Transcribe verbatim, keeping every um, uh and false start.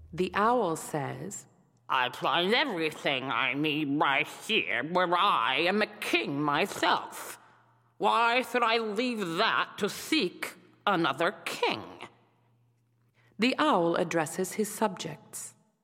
The owl says, I find everything I need right here, where I am a king myself. Why should I leave that to seek another king? The owl addresses his subjects.